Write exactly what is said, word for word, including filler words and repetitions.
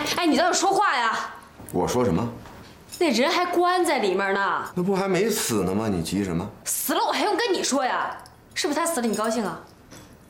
哎，你倒是说话呀！ 我说什么？ 那人还关在里面呢。 那不还没死呢吗？你急什么？ 死了我还用跟你说呀？是不是他死了你高兴啊？